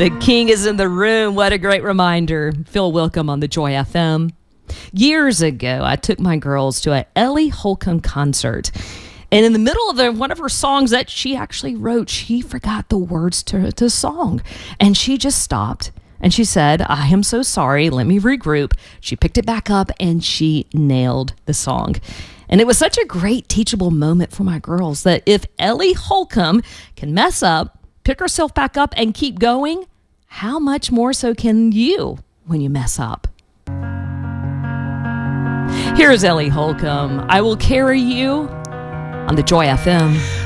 The king is in the room. What a great reminder. Phil Wickham on the Joy FM. Years ago, I took my girls to a Ellie Holcomb concert. And in the middle of one of her songs that she actually wrote, she forgot the words to the song. And she just stopped. And she said, "I am so sorry. Let me regroup." She picked it back up and she nailed the song. And it was such a great teachable moment for my girls that if Ellie Holcomb can mess up, pick herself back up and keep going, how much more so can you when you mess up? Here's Ellie Holcomb. I Will Carry You on the Joy FM.